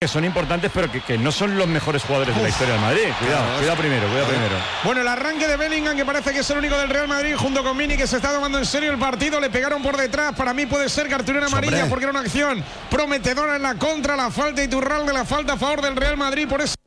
que son importantes, pero que no son los mejores jugadores de la historia del Madrid. Cuidado primero. Bueno, el arranque de Bellingham, que parece que es el único del Real Madrid, junto con Mini, que se está tomando en serio el partido. Le pegaron por detrás. Para mí puede ser cartulina amarilla, porque era una acción prometedora en la contra. La falta Iturralde, la falta a favor del Real Madrid. Por eso